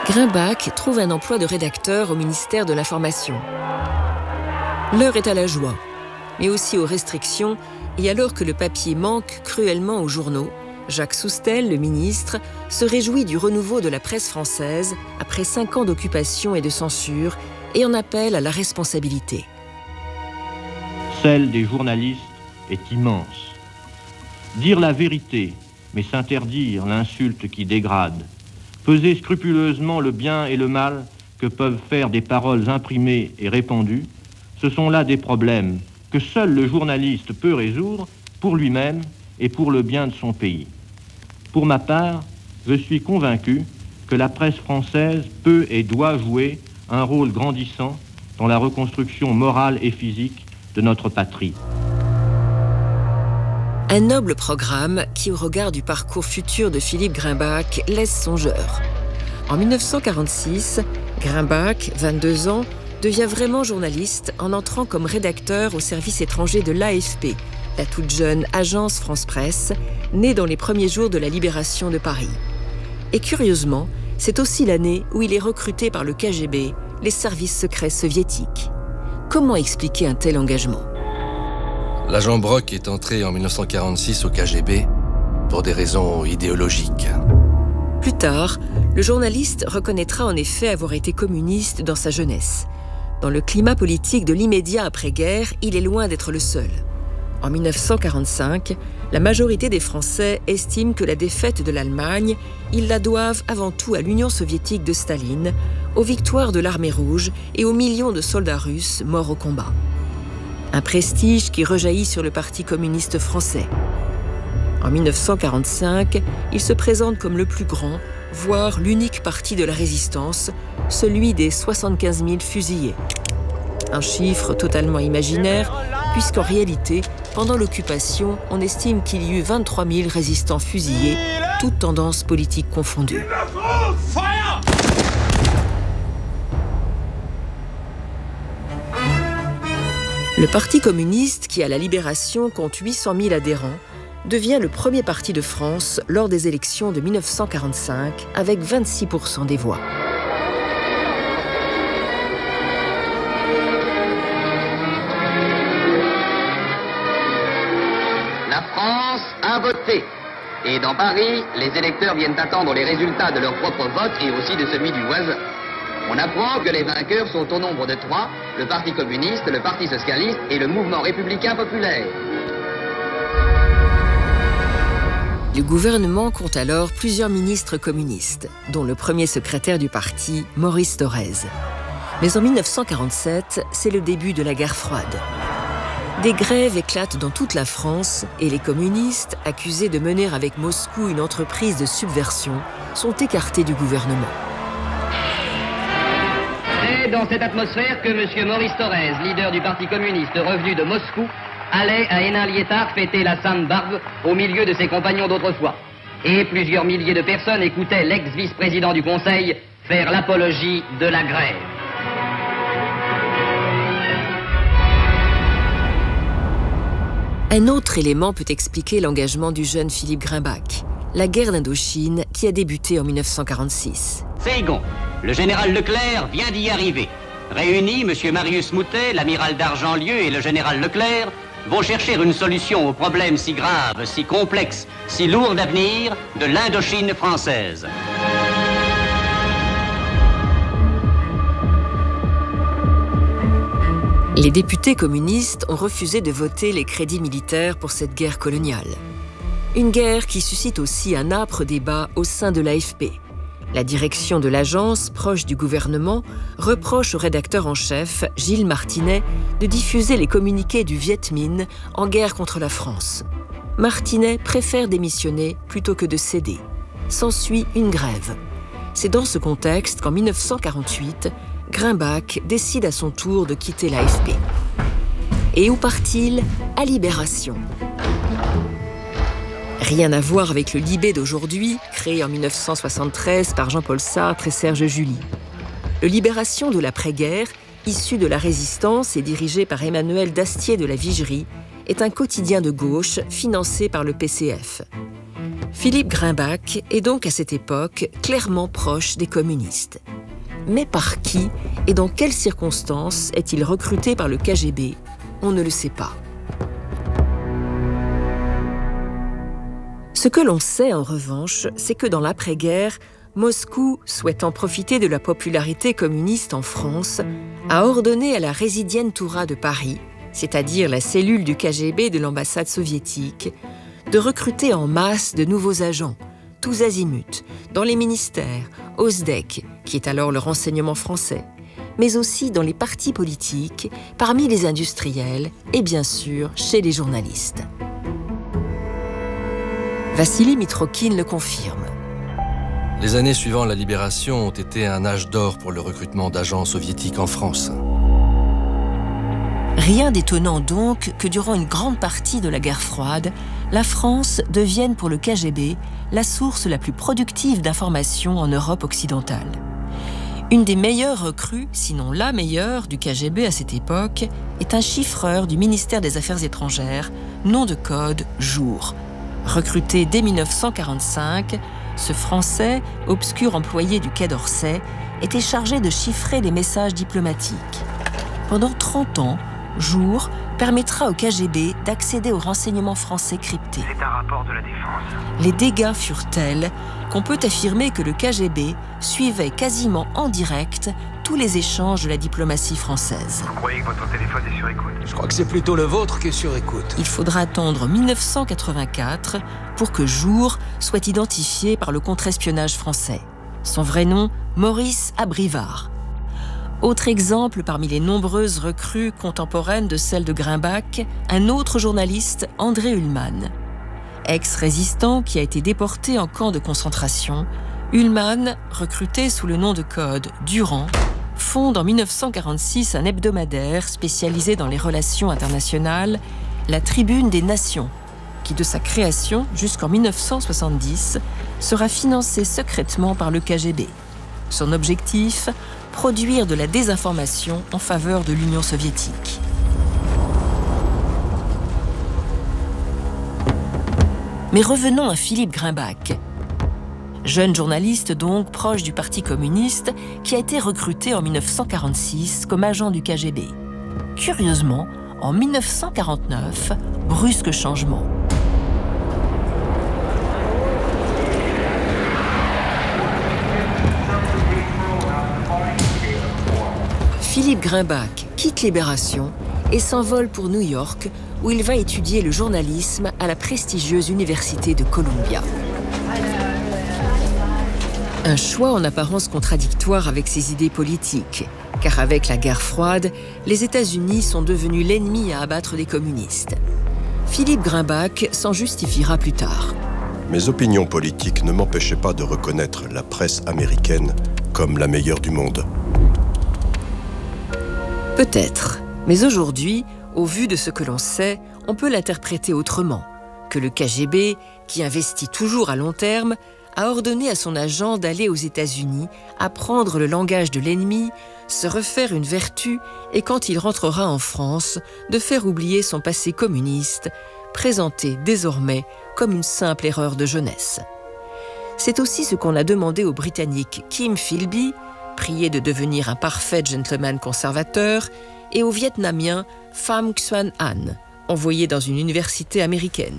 Grimbach trouve un emploi de rédacteur au ministère de l'Information. L'heure est à la joie, mais aussi aux restrictions, et alors que le papier manque cruellement aux journaux, Jacques Soustelle, le ministre, se réjouit du renouveau de la presse française après 5 ans d'occupation et de censure et en appelle à la responsabilité. Celle des journalistes est immense. Dire la vérité, mais s'interdire l'insulte qui dégrade. Peser scrupuleusement le bien et le mal que peuvent faire des paroles imprimées et répandues, ce sont là des problèmes que seul le journaliste peut résoudre pour lui-même et pour le bien de son pays. Pour ma part, je suis convaincu que la presse française peut et doit jouer un rôle grandissant dans la reconstruction morale et physique de notre patrie. Un noble programme qui, au regard du parcours futur de Philippe Grimbach, laisse songeur. En 1946, Grimbach, 22 ans, devient vraiment journaliste en entrant comme rédacteur au service étranger de l'AFP, la toute jeune agence France-Presse, née dans les premiers jours de la libération de Paris. Et curieusement, c'est aussi l'année où il est recruté par le KGB, les services secrets soviétiques. Comment expliquer un tel engagement ? L'agent Brock est entré en 1946 au KGB pour des raisons idéologiques. Plus tard, le journaliste reconnaîtra en effet avoir été communiste dans sa jeunesse. Dans le climat politique de l'immédiat après-guerre, il est loin d'être le seul. En 1945, la majorité des Français estiment que la défaite de l'Allemagne, ils la doivent avant tout à l'Union soviétique de Staline, aux victoires de l'armée rouge et aux millions de soldats russes morts au combat. Un prestige qui rejaillit sur le Parti communiste français. En 1945, il se présente comme le plus grand, voire l'unique parti de la résistance, celui des 75 000 fusillés. Un chiffre totalement imaginaire, puisqu'en réalité, pendant l'occupation, on estime qu'il y eut 23 000 résistants fusillés, toutes tendances politiques confondues. Le Parti communiste, qui à la Libération compte 800 000 adhérents, devient le premier parti de France lors des élections de 1945, avec 26% des voix. La France a voté. Et dans Paris, les électeurs viennent attendre les résultats de leur propre vote et aussi de celui du voisin. On apprend que les vainqueurs sont au nombre de 3, le Parti communiste, le Parti socialiste et le Mouvement républicain populaire. Le gouvernement compte alors plusieurs ministres communistes, dont le premier secrétaire du parti, Maurice Thorez. Mais en 1947, c'est le début de la guerre froide. Des grèves éclatent dans toute la France et les communistes, accusés de mener avec Moscou une entreprise de subversion, sont écartés du gouvernement. C'est dans cette atmosphère que M. Maurice Thorez, leader du Parti communiste revenu de Moscou, allait à Hénin-Liétard fêter la Sainte Barbe au milieu de ses compagnons d'autrefois. Et plusieurs milliers de personnes écoutaient l'ex-vice-président du Conseil faire l'apologie de la grève. Un autre élément peut expliquer l'engagement du jeune Philippe Grimbach, la guerre d'Indochine qui a débuté en 1946. Saigon, le général Leclerc vient d'y arriver. Réunis, M. Marius Moutet, l'amiral d'Argentlieu et le général Leclerc vont chercher une solution au problème si grave, si complexe, si lourd d'avenir de l'Indochine française. Les députés communistes ont refusé de voter les crédits militaires pour cette guerre coloniale. Une guerre qui suscite aussi un âpre débat au sein de l'AFP. La direction de l'agence, proche du gouvernement, reproche au rédacteur en chef, Gilles Martinet, de diffuser les communiqués du Viet Minh en guerre contre la France. Martinet préfère démissionner plutôt que de céder. S'ensuit une grève. C'est dans ce contexte qu'en 1948, Grimbach décide à son tour de quitter l'AFP. Et où part-il ? À Libération. Rien à voir avec le Libé d'aujourd'hui, créé en 1973 par Jean-Paul Sartre et Serge July. Le Libération de l'après-guerre, issu de la résistance et dirigé par Emmanuel Dastier de la Vigerie, est un quotidien de gauche financé par le PCF. Philippe Grimbach est donc à cette époque clairement proche des communistes. Mais par qui et dans quelles circonstances est-il recruté par le KGB ? On ne le sait pas. Ce que l'on sait en revanche, c'est que dans l'après-guerre, Moscou, souhaitant profiter de la popularité communiste en France, a ordonné à la Résidientura de Paris, c'est-à-dire la cellule du KGB de l'ambassade soviétique, de recruter en masse de nouveaux agents, tous azimuts, dans les ministères, au SDEC, qui est alors le renseignement français, mais aussi dans les partis politiques, parmi les industriels et bien sûr chez les journalistes. Vassili Mitrokhin le confirme. Les années suivant la libération ont été un âge d'or pour le recrutement d'agents soviétiques en France. Rien d'étonnant donc que durant une grande partie de la guerre froide, la France devienne pour le KGB la source la plus productive d'informations en Europe occidentale. Une des meilleures recrues, sinon la meilleure, du KGB à cette époque, est un chiffreur du ministère des Affaires étrangères, nom de code Jour. Recruté dès 1945, ce Français, obscur employé du Quai d'Orsay, était chargé de chiffrer les messages diplomatiques. Pendant 30 ans, Jour permettra au KGB d'accéder aux renseignements français cryptés. C'est un rapport de la défense. Les dégâts furent tels qu'on peut affirmer que le KGB suivait quasiment en direct tous les échanges de la diplomatie française. Vous croyez que votre téléphone est sur écoute ? Je crois que c'est plutôt le vôtre qui est sur écoute. Il faudra attendre 1984 pour que Jour soit identifié par le contre-espionnage français. Son vrai nom, Maurice Abrivard. Autre exemple parmi les nombreuses recrues contemporaines de celle de Grimbach, un autre journaliste, André Ullmann. Ex-résistant qui a été déporté en camp de concentration, Ullmann, recruté sous le nom de code Durand, fonde en 1946 un hebdomadaire spécialisé dans les relations internationales, la Tribune des Nations, qui de sa création jusqu'en 1970 sera financé secrètement par le KGB. Son objectif, produire de la désinformation en faveur de l'Union soviétique. Mais revenons à Philippe Grimbach. Jeune journaliste donc proche du Parti communiste qui a été recruté en 1946 comme agent du KGB. Curieusement, en 1949, brusque changement. Philippe Grimbach quitte Libération et s'envole pour New York, où il va étudier le journalisme à la prestigieuse université de Columbia. Un choix en apparence contradictoire avec ses idées politiques, car avec la guerre froide, les États-Unis sont devenus l'ennemi à abattre des communistes. Philippe Grimbach s'en justifiera plus tard. Mes opinions politiques ne m'empêchaient pas de reconnaître la presse américaine comme la meilleure du monde. Peut-être, mais aujourd'hui, au vu de ce que l'on sait, on peut l'interpréter autrement, que le KGB, qui investit toujours à long terme, a ordonné à son agent d'aller aux États-Unis, apprendre le langage de l'ennemi, se refaire une vertu et quand il rentrera en France, de faire oublier son passé communiste, présenté désormais comme une simple erreur de jeunesse. C'est aussi ce qu'on a demandé au Britannique Kim Philby, prié de devenir un parfait gentleman conservateur, et au Vietnamien Pham Xuan An, envoyé dans une université américaine.